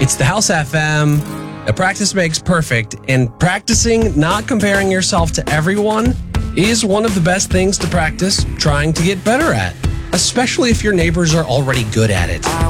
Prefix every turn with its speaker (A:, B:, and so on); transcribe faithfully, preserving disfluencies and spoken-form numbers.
A: It's the House F M. A practice makes perfect, and practicing not comparing yourself to everyone is one of the best things to practice trying to get better at, especially if your neighbors are already good at it.